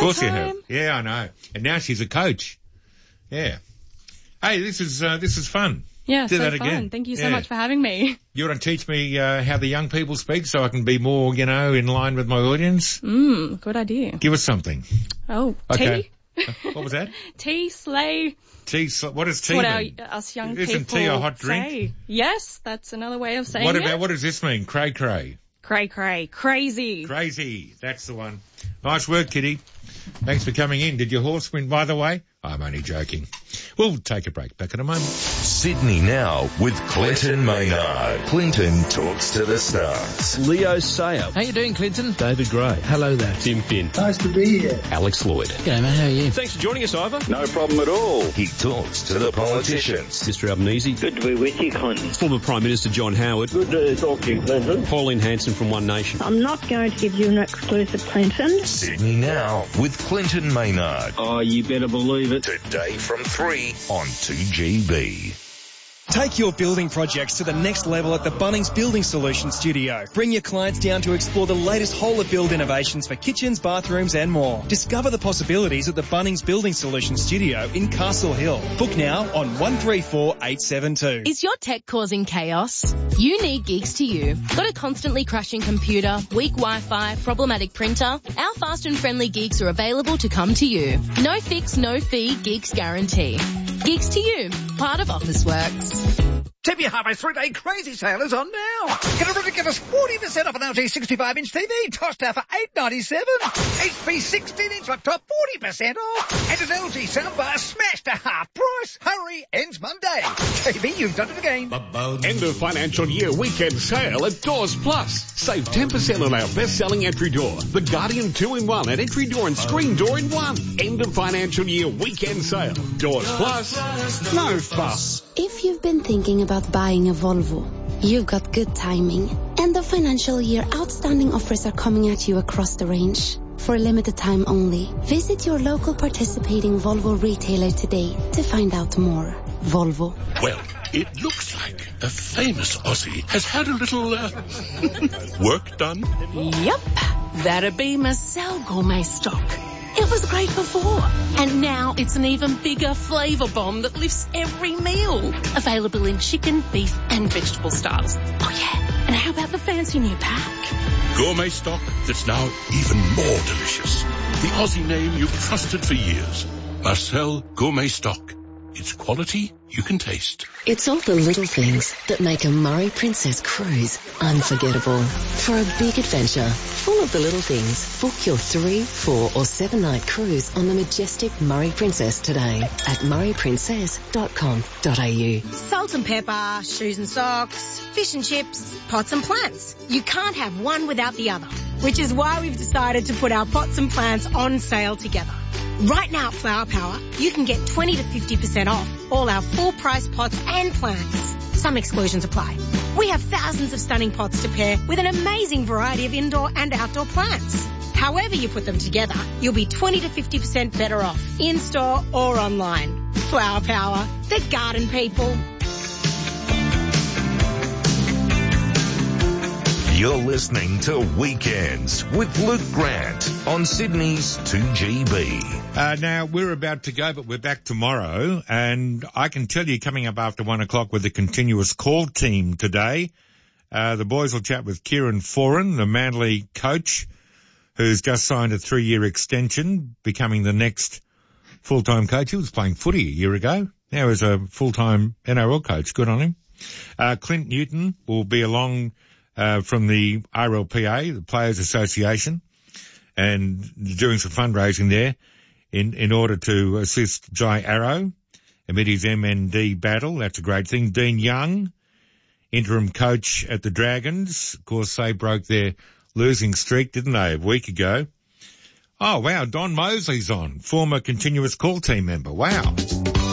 course you have. Yeah, I know. And now she's a coach. Yeah. Hey, this is fun. Yeah, Do so that fun. again. Thank you so much for having me. You want to teach me how the young people speak so I can be more, in line with my audience? Good idea. Give us something. Oh, Okay. tea? What was that? Tea, slay. Tea. What does tea What mean? us young Isn't people tea a hot drink? say. Yes, that's another way of saying What does this mean? Cray cray. Cray cray. Crazy. Crazy. That's the one. Nice work, Kitty. Thanks for coming in. Did your horse win, by the way? I'm only joking. We'll take a break. Back in a moment. Sydney Now with Clinton Maynard. Clinton talks to the stars. Leo Sayer. How you doing, Clinton? David Gray. Hello there. Tim Finn. Nice to be here. Alex Lloyd. G'day, mate. How are you? Thanks for joining us, Ivor. No problem at all. He talks to the politicians. Mr Albanese. Good to be with you, Clinton. Former Prime Minister John Howard. Good to talk to you, Clinton. Pauline Hanson from One Nation. I'm not going to give you an exclusive, Clinton. Sydney Now with Clinton Maynard. Oh, you better believe it. Today from 3 on 2GB. Take your building projects to the next level at the Bunnings Building Solutions Studio. Bring your clients down to explore the latest whole-of-build innovations for kitchens, bathrooms and more. Discover the possibilities at the Bunnings Building Solutions Studio in Castle Hill. Book now on 134872. Is your tech causing chaos? You need Geeks to You. Got a constantly crashing computer, weak Wi-Fi, problematic printer? Our fast and friendly Geeks are available to come to you. No fix, no fee, Geeks guarantee. Geeks to You, part of Officeworks. Tibia Harvey's 3-day crazy sale is on now. Get a ridiculous 40% off an LG 65-inch TV, tossed out for $8.97. HP 16-inch laptop, 40% off. And an LG soundbar smashed to half price. Hurry, ends Monday. TV, you've done it again. End of financial year weekend sale at Doors Plus. Save 10% on our best-selling entry door. The Guardian 2-in-1 and entry door and screen door in one. End of financial year weekend sale. Doors Plus. No fuss. If you've been thinking about buying a Volvo, you've got good timing. End of financial year outstanding offers are coming at you across the range. For a limited time only, visit your local participating Volvo retailer today to find out more. Volvo. Well, it looks like a famous Aussie has had a little, work done. Yep, that'd be Marcel Gourmet Stock. It was great before, and now it's an even bigger flavour bomb that lifts every meal. Available in chicken, beef and vegetable styles. Oh yeah, and how about the fancy new pack? Gourmet stock that's now even more delicious. The Aussie name you've trusted for years. Marcel Gourmet Stock. It's quality you can taste. It's all the little things that make a Murray Princess cruise unforgettable. For a big adventure, full of the little things, book your 3, 4 or 7-night cruise on the majestic Murray Princess today at murrayprincess.com.au. Salt and pepper, shoes and socks, fish and chips, pots and plants. You can't have one without the other, which is why we've decided to put our pots and plants on sale together. Right now at Flower Power, you can get 20 to 50% off all our full-price pots and plants. Some exclusions apply. We have thousands of stunning pots to pair with an amazing variety of indoor and outdoor plants. However you put them together, you'll be 20 to 50% better off, in-store or online. Flower Power, the garden people. You're listening to Weekends with Luke Grant on Sydney's 2GB. Now, we're about to go, but we're back tomorrow, and I can tell you coming up after 1 o'clock with the continuous call team today, the boys will chat with Kieran Foran, the Manly coach, who's just signed a 3-year extension, becoming the next full-time coach. He was playing footy a year ago. Now he's a full-time NRL coach. Good on him. Clint Newton will be along from the RLPA, the Players Association, and doing some fundraising there in order to assist Jai Arrow amid his MND battle. That's a great thing. Dean Young, interim coach at the Dragons. Of course, they broke their losing streak, didn't they, a week ago? Oh, wow, Don Mosley's on, former continuous call team member. Wow.